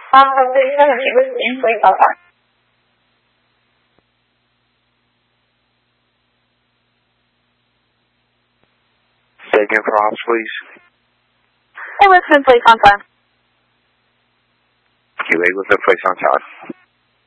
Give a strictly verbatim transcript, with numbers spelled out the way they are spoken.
Um, it was in uh, Say again for ops, please. it was in place on time. Q A was in place on time.